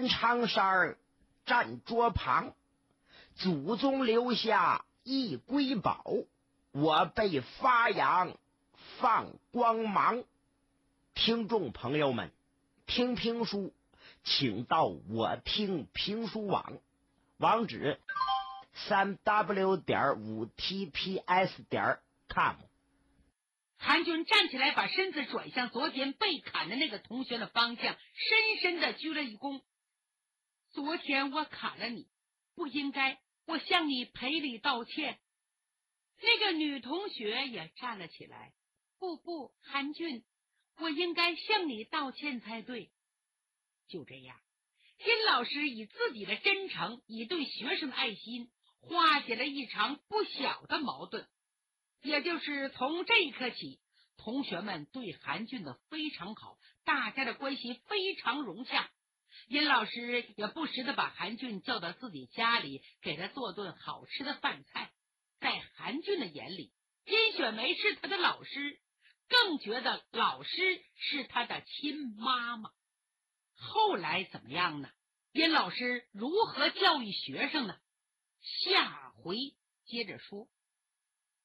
穿长衫站桌旁，祖宗留下一瑰宝，我被发扬放光芒。听众朋友们，听评书请到我听评书网，网址3w.5tps.com。 韩俊站起来，把身子转向昨天被砍的那个同学的方向，深深的鞠了一躬。昨天我砍了你，不应该，我向你赔礼道歉。那个女同学也站了起来，不，韩俊，我应该向你道歉才对。就这样，金老师以自己的真诚，以对学生的爱心，化解了一场不小的矛盾。也就是从这一刻起，同学们对韩俊的非常好，大家的关系非常融洽。殷老师也不时地把韩俊叫到自己家里，给他做顿好吃的饭菜。在韩俊的眼里，殷雪梅是他的老师，更觉得老师是他的亲妈妈。后来怎么样呢？殷老师如何教育学生呢？下回接着说。